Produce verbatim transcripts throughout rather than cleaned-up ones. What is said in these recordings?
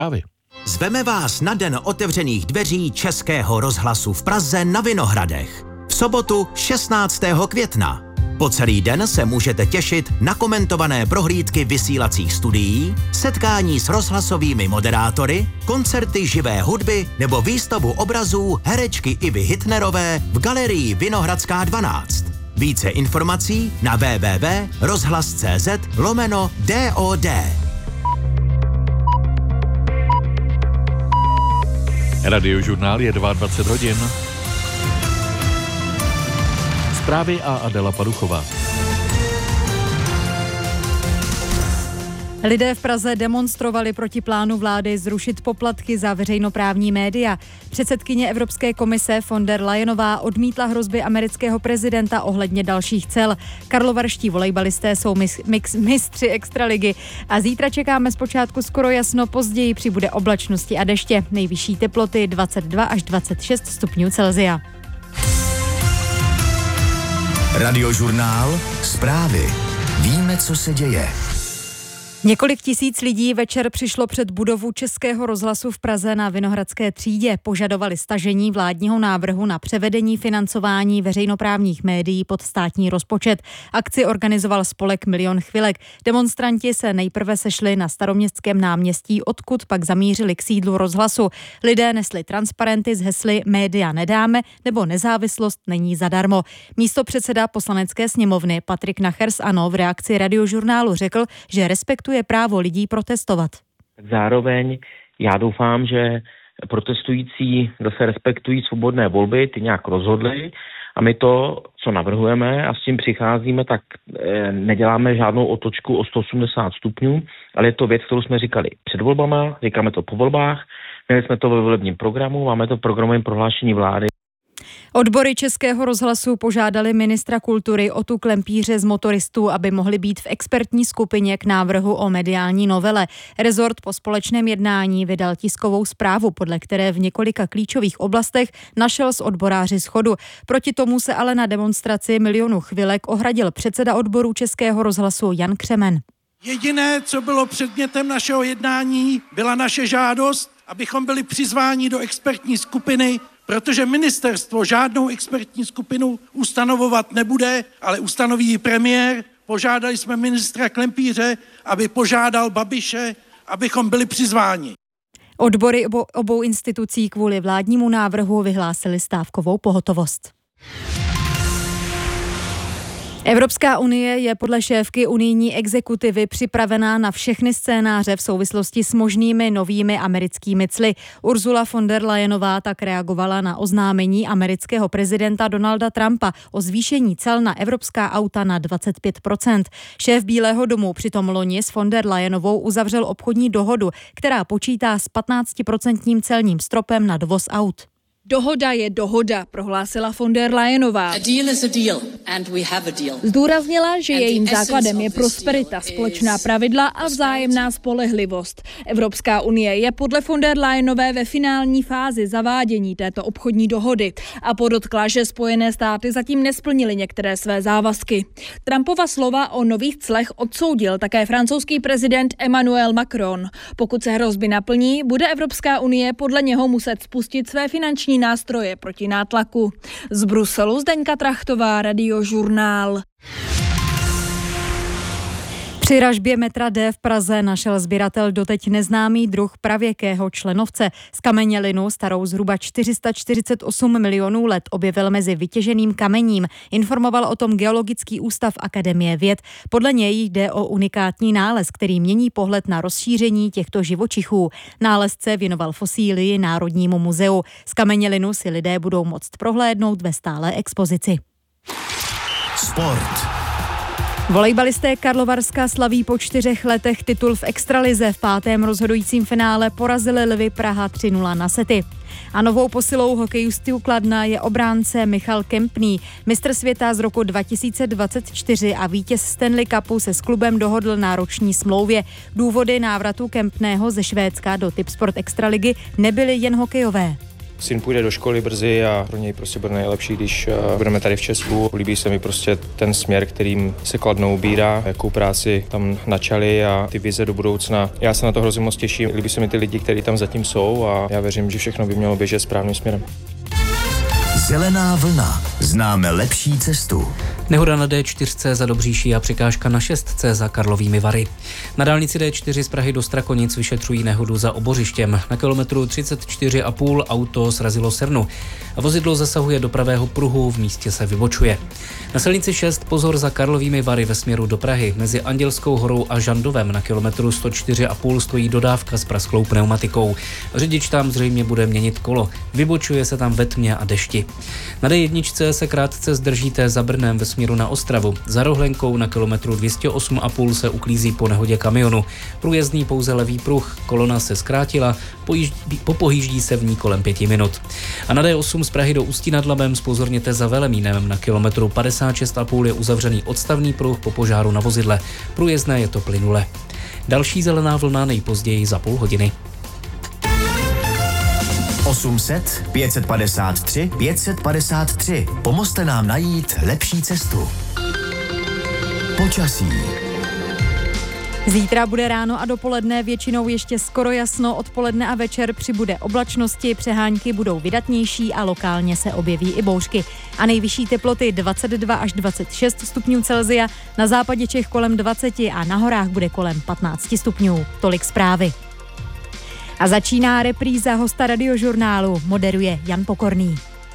A vy? Zveme vás na den otevřených dveří Českého rozhlasu v Praze na Vinohradech. V sobotu šestnáctého května. Po celý den se můžete těšit na komentované prohlídky vysílacích studií, setkání s rozhlasovými moderátory, koncerty živé hudby nebo výstavu obrazů herečky Ivy Hitnerové v galerii Vinohradská dvanáct. Více informací na w w w tečka rozhlas tečka c z lomeno D O D. Radiožurnál je dvacet dva hodin. Zprávy a Adela Paduchová. Lidé v Praze demonstrovali proti plánu vlády zrušit poplatky za veřejnoprávní média. Předsedkyně Evropské komise von der Leyenová odmítla hrozby amerického prezidenta ohledně dalších cel. Karlovarští volejbalisté jsou mis, mix, mistři extraligy a zítra čekáme zpočátku skoro jasno, později přibude oblačnosti a deště. Nejvyšší teploty dvacet dva až dvacet šest stupňů Celsia. Radiožurnál, zprávy. Víme, co se děje. Několik tisíc lidí večer přišlo před budovu Českého rozhlasu v Praze na Vinohradské třídě. Požadovali stažení vládního návrhu na převedení financování veřejnoprávních médií pod státní rozpočet. Akci organizoval spolek Milion chvilek. Demonstranti se nejprve sešli na Staroměstském náměstí, odkud pak zamířili k sídlu rozhlasu. Lidé nesli transparenty s hesly Média nedáme nebo Nezávislost není zadarmo. Místopředseda Poslanecké sněmovny Patrik Nacher z ANO v reakci Radiožurnálu řekl, že respektuje je právo lidí protestovat. Zároveň já doufám, že protestující zase respektují svobodné volby, ty nějak rozhodli a my to, co navrhujeme a s tím přicházíme, tak neděláme žádnou otočku o sto osmdesát stupňů, ale je to věc, kterou jsme říkali před volbama, říkáme to po volbách, měli jsme to ve volebním programu, máme to v programovém prohlášení vlády. Odbory Českého rozhlasu požádali ministra kultury Otu Klempíře z Motoristů, aby mohli být v expertní skupině k návrhu o mediální novele. Rezort po společném jednání vydal tiskovou zprávu, podle které v několika klíčových oblastech našel s odboráři shodu. Proti tomu se ale na demonstraci Milionu chvilek ohradil předseda odboru Českého rozhlasu Jan Křemen. Jediné, co bylo předmětem našeho jednání, byla naše žádost, abychom byli přizváni do expertní skupiny, protože ministerstvo žádnou expertní skupinu ustanovovat nebude, ale ustanoví ji premiér. Požádali jsme ministra Klempíře, aby požádal Babiše, abychom byli přizváni. Odbory obou, obou institucí kvůli vládnímu návrhu vyhlásily stávkovou pohotovost. Evropská unie je podle šéfky unijní exekutivy připravená na všechny scénáře v souvislosti s možnými novými americkými cly. Ursula von der Leyenová tak reagovala na oznámení amerického prezidenta Donalda Trumpa o zvýšení cel na evropská auta na dvacet pět procent. Šéf Bílého domu přitom loni s von der Leyenovou uzavřel obchodní dohodu, která počítá s patnáctiprocentním celním stropem na dovoz aut. Dohoda je dohoda, prohlásila von der Leyenová. Zdůraznila, že jejím základem je prosperita, společná pravidla a vzájemná spolehlivost. Evropská unie je podle von der Leyenové ve finální fázi zavádění této obchodní dohody a podotkla, že Spojené státy zatím nesplnily některé své závazky. Trumpova slova o nových clech odsoudil také francouzský prezident Emmanuel Macron. Pokud se hrozby naplní, bude Evropská unie podle něho muset spustit své finanční nástroje proti nátlaku. Z Bruselu Zdeňka Trachtová, Radiožurnál. Při ražbě metra D v Praze našel sběratel doteď neznámý druh pravěkého členovce. Zkamenělinu starou zhruba čtyři sta čtyřicet osm milionů let objevil mezi vytěženým kamením. Informoval o tom Geologický ústav Akademie věd. Podle něj jde o unikátní nález, který mění pohled na rozšíření těchto živočichů. Nálezce věnoval fosílii Národnímu muzeu. Zkamenělinu si lidé budou moct prohlédnout ve stálé expozici. Sport. Volejbalisté Karlovarska slaví po čtyřech letech titul v extralize. V pátém rozhodujícím finále porazili Lvy Praha tři nula na sety. A novou posilou hokejistů Kladna je obránce Michal Kempný. Mistr světa z roku dva tisíce dvacet čtyři a vítěz Stanley Cupu se s klubem dohodl na roční smlouvě. Důvody návratu Kempného ze Švédska do Tipsport extraligy nebyly jen hokejové. syn půjde do školy brzy a pro něj prostě bude nejlepší, když budeme tady v Česku. Líbí se mi prostě ten směr, kterým se Kladno ubírá, jakou práci tam načali a ty vize do budoucna. Já se na to hrozně moc těším. Líbí se mi ty lidi, kteří tam zatím jsou a já věřím, že všechno by mělo běžet správným směrem. Zelená vlna. Známe lepší cestu. Nehoda na D čtyři za Dobříší a překážka na šest za Karlovými Vary. Na dálnici D čtyři z Prahy do Strakonic vyšetřují nehodu za Obořištěm. Na kilometru třicet čtyři a půl auto srazilo srnu. Vozidlo zasahuje do pravého pruhu, v místě se vybočuje. Na silnici šest pozor za Karlovými Vary ve směru do Prahy. Mezi Andělskou horou a Žandovem na kilometru sto čtyři a půl stojí dodávka s prasklou pneumatikou. Řidič tam zřejmě bude měnit kolo. Vybočuje se tam ve tmě a dešti. Na D jedna se krátce zdržíte za Brnem ve směru na Ostravu. Za Rohlenkou na kilometru dvě stě osm a půl se uklízí po nehodě kamionu. Průjezdný pouze levý pruh, kolona se zkrátila, pojíždí, popohýždí se v ní kolem pěti minut. A na D osm z Prahy do Ústí nad Labem zpozorněte za Velemínem. Na kilometru padesát šest a půl je uzavřený odstavný pruh po požáru na vozidle. Průjezdné je to plynule. Další zelená vlna nejpozději za půl hodiny. osm set, pět set padesát tři, pět set padesát tři. Pomozte nám najít lepší cestu. Počasí. Zítra bude ráno a dopoledne většinou ještě skoro jasno, odpoledne a večer přibude oblačnosti, přehánky budou vydatnější a lokálně se objeví i bouřky. A nejvyšší teploty dvacet dva až dvacet šest stupňů Celsia, na západě Čech kolem dvacet a na horách bude kolem patnáct stupňů. Tolik zprávy. A začíná repríza hosta Radiožurnálu, moderuje Jan Pokorný.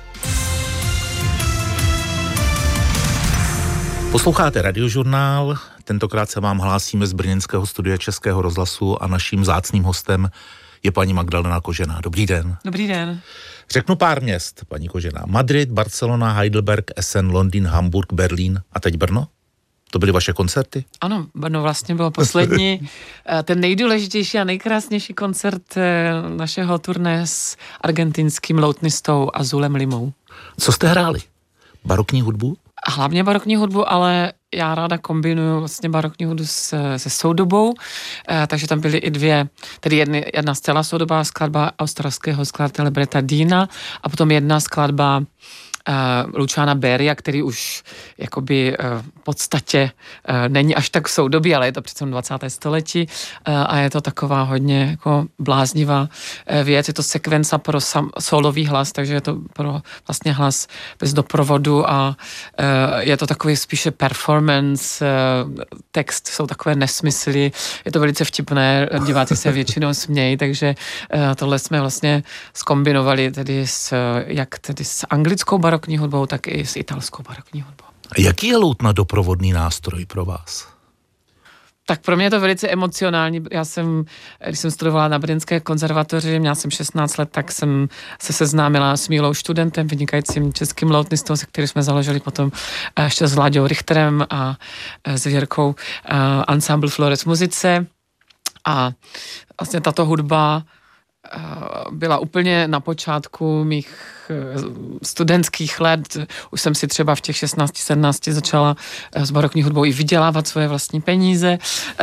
Posloucháte Radiožurnál, tentokrát se vám hlásíme z brněnského studia Českého rozhlasu a naším vzácným hostem je paní Magdalena Kožená. Dobrý den. Dobrý den. Řeknu pár měst, paní Kožená. Madrid, Barcelona, Heidelberg, Essen, Londýn, Hamburg, Berlín a teď Brno? To byly vaše koncerty? Ano, Brno vlastně bylo poslední, ten nejdůležitější a nejkrásnější koncert našeho turné s argentinským loutnistou Azulem Limou. Co jste hráli? Barokní hudbu? Hlavně barokní hudbu, ale já ráda kombinuju vlastně barokní hudbu se, se soudobou, eh, takže tam byly i dvě, tedy jedny, jedna zcela soudobá skladba australského skladatele Bretta Deana a potom jedna skladba Uh, Luciana Beria, který už jakoby uh, v podstatě uh, není až tak soudobý, ale je to přece dvacátého století uh, a je to taková hodně jako bláznivá uh, věc. Je to sekvenca pro sam, solový hlas, takže je to pro vlastně hlas bez doprovodu a uh, je to takový spíše performance, uh, text jsou takové nesmysly, je to velice vtipné, diváci se většinou smějí, takže uh, tohle jsme vlastně zkombinovali tedy s, jak tedy s anglickou barokní barokní hudbou, tak i s italskou barokní hudbou. Jaký je loutna doprovodný nástroj pro vás? Tak pro mě je to velice emocionální. Já jsem, když jsem studovala na Brněnské konzervatoři, měla jsem šestnáct let, tak jsem se seznámila s Mílou Študentem, vynikajícím českým loutnistou, se kterým jsme založili potom ještě s Láďou Richterem a s Věrkou Ensemble Flores Muzice. A vlastně tato hudba byla úplně na počátku mých studentských let. Už jsem si třeba v těch šestnácti sedmnácti začala s barokní hudbou i vydělávat svoje vlastní peníze.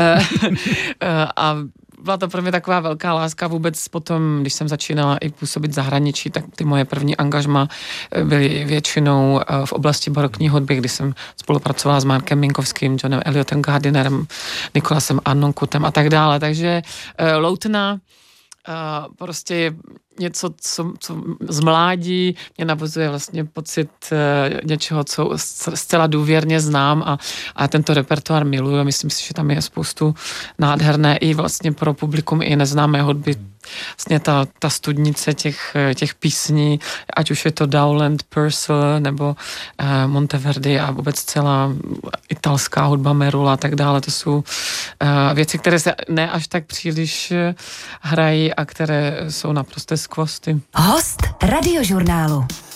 A byla to pro mě taková velká láska vůbec potom, když jsem začínala i působit v zahraničí, tak ty moje první angažma byly většinou v oblasti barokní hudby, kdy jsem spolupracovala s Markem Minkovským, Johnem Elliotem Gardinerem, Nikolasem Arnonkutem a tak dále. Takže loutna Uh, prostě je něco, co, co z mládí mě navozuje vlastně pocit uh, něčeho, co zcela důvěrně znám a, a tento repertoár miluju. Myslím si, že tam je spoustu nádherné i vlastně pro publikum i neznámé hudby. Vlastně ta, ta studnice těch, těch písní, ať už je to Dowland, Purcell nebo uh, Monteverdi a vůbec celá italská hudba Merula a tak dále. To jsou uh, věci, které se ne až tak příliš hrají a které jsou naprosté skvosty. Host Radiožurnálu.